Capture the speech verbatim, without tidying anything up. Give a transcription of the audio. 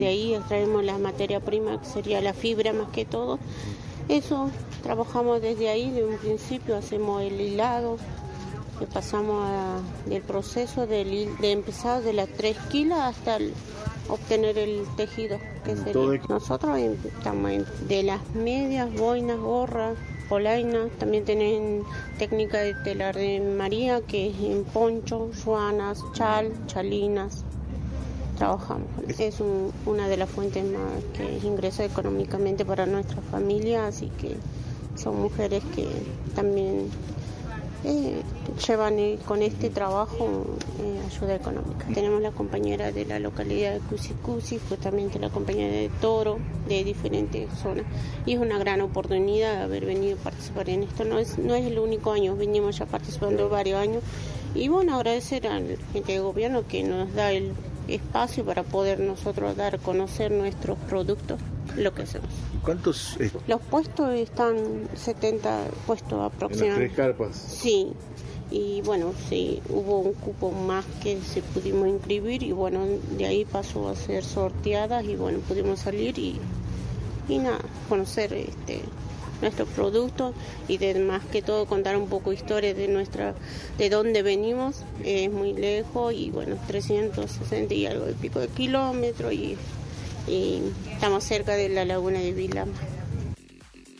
De ahí extraemos la materia prima, que sería la fibra más que todo. Eso, trabajamos desde ahí, de un principio hacemos el hilado, que pasamos a, del proceso de, de empezar de las tres quilas hasta el, obtener el tejido. Que sería. Nosotros estamos en, de las medias, boinas, gorras, polainas, también tienen técnica de telar de María, que es en poncho, ruanas, chal, chalinas. Trabajamos. Es un, una de las fuentes más que ingresa económicamente para nuestra familia, así que son mujeres que también eh, llevan eh, con este trabajo eh, ayuda económica. Tenemos la compañera de la localidad de Cusicusi, justamente la compañera de Toro, de diferentes zonas, y es una gran oportunidad de haber venido a participar en esto. No es, no es el único año, venimos ya participando varios años, y bueno, agradecer al gente de gobierno que nos da el espacio para poder nosotros dar a conocer nuestros productos, lo que hacemos. ¿Cuántos? Eh... Los puestos están setenta puestos aproximadamente. ¿En las tres carpas? Sí, y bueno, sí, hubo un cupo más que se pudimos inscribir y bueno, de ahí pasó a ser sorteadas y bueno, pudimos salir y, y nada, conocer este nuestros productos y de más que todo contar un poco historia de nuestra, de dónde venimos. Es eh, muy lejos y bueno, trescientos sesenta y algo de pico de kilómetros y, y estamos cerca de la laguna de Vilama.